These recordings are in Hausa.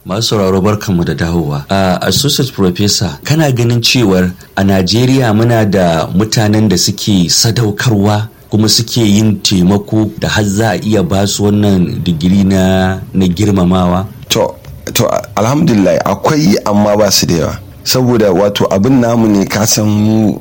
Masu sauraro barkanmu da dawowa. Associate Professor, kana ganin cewar a Najeriya muna da mutanen da suke sadaukarwa kuma suke yin taimako da har za a iya ba su wannan digiri na girmamawa? To alhamdulillah akwai, amma ba su da yawa. Saboda wato abin namu ne, ka san mu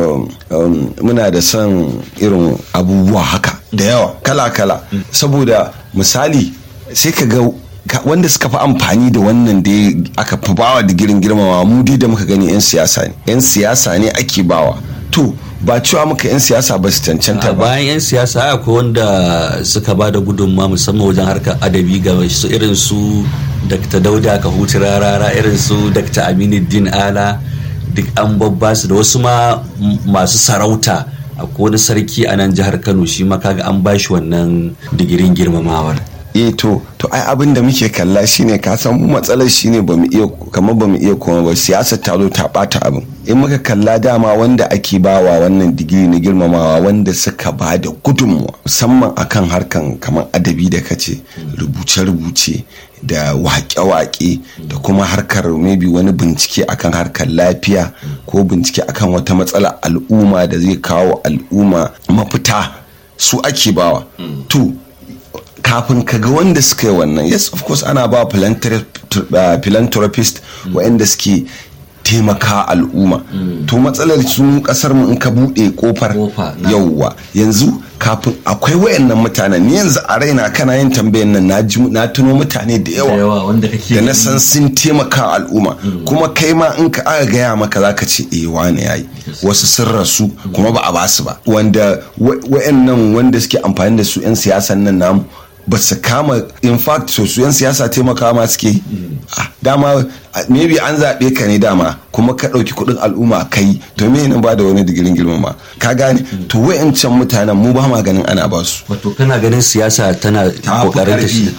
muna da son irin abubuwa haka da yawa kala-kala. Saboda misali sai ka ga wanda suka fi amfani da wannan da aka fi bawa digirin girmamawa, mu dai da muka gani 'yan siyasa ne ake bawa. To ba cewa muka 'yan siyasa ba su cancanta ba. Bayan 'yan siyasa akwai wanda suka ba da gudunmawa musamman wajen harkar adabi ga su irin su Dr. Dauda Kahutu Rarara, irin su Dr. Aminuddin Ala, duk an babba su da wasu ma masu sarauta. Akwai wani sarki a nan jihar Kano, shi ma kaga an bashi wannan digirin girmamawar. To ai abin da muke kalla shine, ka san mu matsalar shine bamu iya kuma ba, siyasar ta zo ta bata abin. In muka kalla dama wanda ake bawa wannan digiri na girmamawa wanda suka ba da gudunmuwa musamman akan harkan kamar adabi da kace, rubuce-rubuce da waƙe-waƙe da kuma harkar maybe wani bincike akan harkar lafiya ko bincike akan wata matsala al'umma da zai kawo al'umma mafita, su ake bawa. To kafin ka ga wanda suka yi wannan, yes of course ana ba philanthropist waɗanda suke taimaka al'umma. To matsalar su kasar mu in ka bude kofar yauwa yanzu kafin akwai wayannan mutanen, ni yanzu a raina kana yin tambayan nan na tuno mutane da yawa da na san sun taimaka al'umma. kuma kai ma in ka aka gaya maka zaka ce wane yayi, wasu sun rasu kuma ba a basu ba, wanda wayannan wanda suke amfani da su 'yan siyasan nan namu ba su kama, in fact su 'yan siyasa taimaka ma suke dama maybe an zaɓe ka ne dama kuma ka ɗauki kuɗin al'umma kai, to me nan ba da wani digirin girmama, ka gane? To wayancan mutanen mu ba ma ganin ana ba su. Wato kana ganin siyasa tana kokarin ta shi?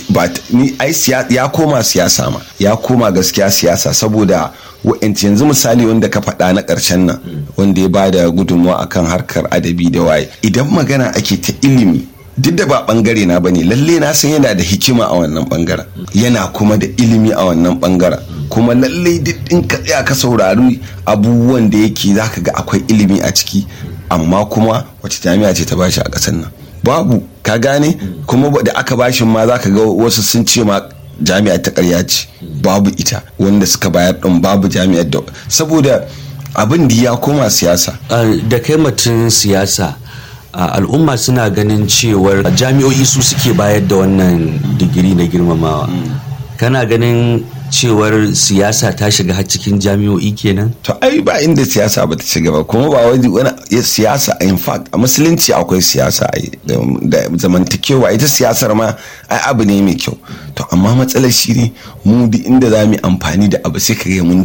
Ya koma siyasa ma, ya koma gaskiya siyasa, saboda wa'yanci yanzu misali wanda ka faɗa na ƙarshen nan wanda ya ba da gudunmawa akan harkar adabi da waye, idan magana ake ta ilimi, duk da ba bangare na bane, lalle na san yana da hikima a wannan bangaren, yana kuma da ilimi a wannan bangaren, kuma lalle duk in ka tsaya ka saurari abubuwan da yake zaka ga akwai ilimi a ciki. Amma kuma wace jami'a ce ta bashi a ƙasar nan? Babu, ka gane? Kuma da aka bashi ma zaka ga wasu sun ce ma jami'a ta ƙarya ce, babu ita wanda suka bayar din, babu jami'ar da, saboda abin da ya koma siyasa. Da kai mutum siyasa, al'umma suna ganin cewar jami'o'i su suke bayar da wannan digiri na girmamawa. Kana ganin cewar siyasa ta shiga har cikin jami'o'i kenan? To ai ba inda siyasa ba ta shiga ba, kuma ba wani siyasa. In fact a musulunci akwai siyasa da zamantakewa, ita siyasar ma ai abu ne mai kyau. To amma matsalar shi ne mu duk inda za mu amfani da abu sai ka ga mun